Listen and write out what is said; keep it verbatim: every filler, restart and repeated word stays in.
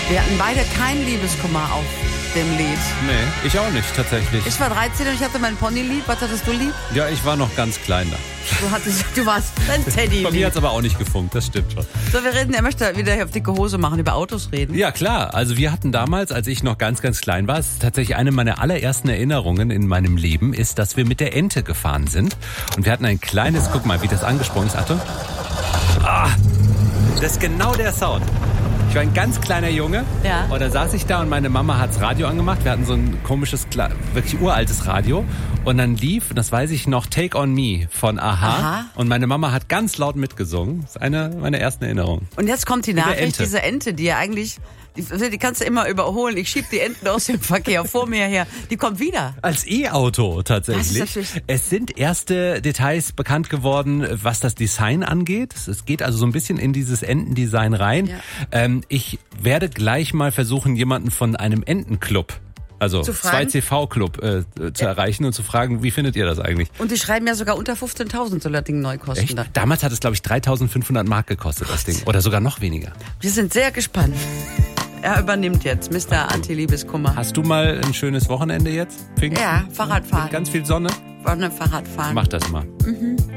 Wir hatten beide keinen Liebeskummer auf dem Lied. Nee, ich auch nicht, tatsächlich. Ich war dreizehn und ich hatte meinen Pony lieb. Was hattest du lieb? Ja, ich war noch ganz klein da. Du, hattest, du warst ein Teddy. Bei mir hat es aber auch nicht gefunkt, das stimmt schon. So, wir reden, er möchte wieder hier auf dicke Hose machen, über Autos reden. Ja, klar. Also wir hatten damals, als ich noch ganz, ganz klein war, es ist tatsächlich eine meiner allerersten Erinnerungen in meinem Leben, ist, dass wir mit der Ente gefahren sind. Und wir hatten ein kleines, guck mal, wie das angesprungen ist. Achtung. Ah, das ist genau der Sound. Ich war ein ganz kleiner Junge. Ja. Und dann saß ich da und meine Mama hat das Radio angemacht. Wir hatten so ein komisches, wirklich uraltes Radio. Und dann lief, das weiß ich noch, Take On Me von Aha. Aha. Und meine Mama hat ganz laut mitgesungen. Das ist eine meiner ersten Erinnerungen. Und jetzt kommt die Mit der Nachricht, Ente. diese Ente, die ja eigentlich, die, die kannst du immer überholen. Ich schieb die Enten aus dem Verkehr vor mir her. Die kommt wieder. Als E-Auto tatsächlich. Das ist natürlich- Es sind erste Details bekannt geworden, was das Design angeht. Es geht also so ein bisschen in dieses Entendesign rein. Ja. Ähm, ich werde gleich mal versuchen, jemanden von einem Entenclub, also Zu fragen? zwei C V-Club, äh, zu erreichen und zu fragen, wie findet ihr das eigentlich? Und die schreiben ja sogar unter fünfzehntausend soll das Ding neu kosten. Echt? Da. Damals hat es, glaube ich, dreitausendfünfhundert Mark gekostet, das Ding. Oder sogar noch weniger. Wir sind sehr gespannt. Er übernimmt jetzt, Mister Anti-Liebeskummer. Hast du mal ein schönes Wochenende jetzt, Pfingsten? Ja, Fahrradfahren. Mit ganz viel Sonne? Sonne, Fahrradfahren. Mach das mal. Mhm.